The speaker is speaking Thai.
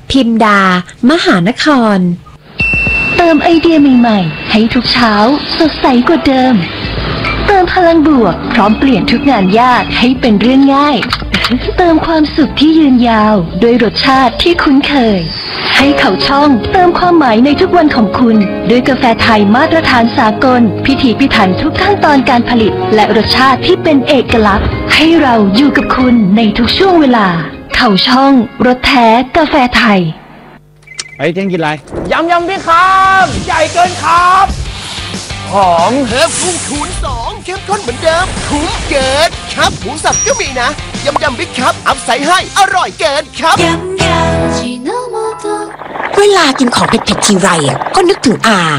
พิมดามหานครเติมไอเดียใหม่ๆให้ทุกเช้าสดใสกว่าเดิมเติมพลังบวกพร้อมเปลี่ยนทุกงานยากให้เป็นเรื่องง่ายเติมความสุขที่ยืนยาวด้วยรสชาติที่คุ้นเคยให้เขาช่องเติมความหมายในทุกวันของคุณด้วยกาแฟไทยมาตรฐานสากลพิถีพิถันทุกขั้นตอนการผลิตและรสชาติที่เป็นเอกลักษณ์ให้เราอยู่กับคุณในทุกช่วงเวลาเขาช่องรสแท้กาแฟไทยไอ้เท่งกินอะไรยำพี่ครับใหญ่เกินครับหอมเพิ่มพุ่งคูณ2เข้มข้นเหมือนเดิมคุ้มเกินครับหมูสับก็มีนะยำบิ๊กครับอัพใส่ให้อร่อยเกินครับเวลากินของเผ็ดๆทีไรก็นึกถึงอา